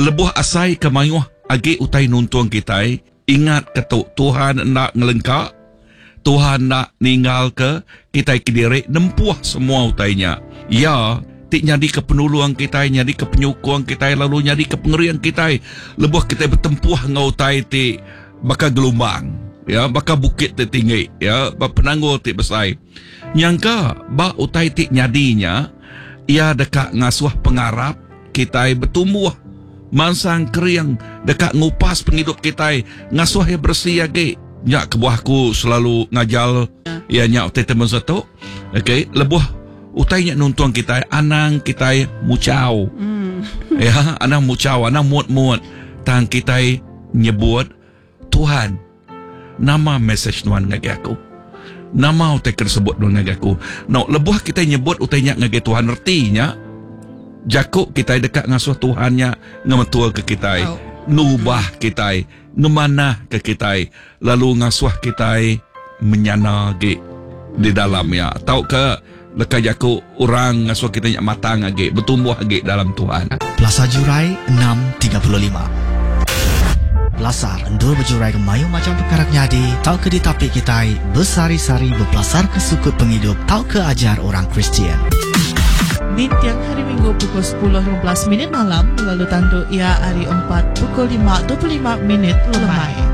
lebuh asai kemayuh agi utai nuntuang kita. Ingat ketuk Tuhan nak ngelengkak, Tuhan nak ninggal ke kita kediri nempuh semua utainya. Ya, tik nyadi ke penuluang kita, nyadi ke penyukuang kita, lalu nyadi ke pengerian kita. Lebuh kita bertempuh ngau utai tik bakal gelombang, ya, bakal bukit tik tinggi, ya, bakal penanggul tik besar. Nyangka ba utai tik nyadinya, ia dekat ngasuh pengarap kita bertumbuh. Mansang keriang dekat ngupas penghidup kita, ngasuh yang bersih lagi. Nyak kebuahku selalu ngajal, ya nyak utai teman satu. Okay, lebuh utai nyak nuntuang kita, anang kita mucau. Ya, anang mucau, anang muat-muat. Tang kita nyebut Tuhan. Nama message Tuhan ngagi aku. Nama utai tersebut Tuhan ngagi aku. No, lebuh kita nyebut utai nyak ngagi Tuhan artinya. Jakuk kita dekat ngasuh Tuhannya ngemetua ke kita, nubah kita, ngemanah ke kita, lalu ngasuh kita menyana ge di dalamnya. Tahu ke lekat jakuk orang ngasuh kita nyak matang ge, bertumbuh ge dalam Tuhan. Plaza Jurai 635. Belasar endur berjurai ke mayu macam perkara nyadi. Tahu ke di tapik kita bersari-sari berpelasar ke sukut penghidup. Tahu ke ajar orang Kristian. Di tiang hari Minggu pukul 10.15 malam, lalu tandu ia hari 4 pukul 5.25 lemai.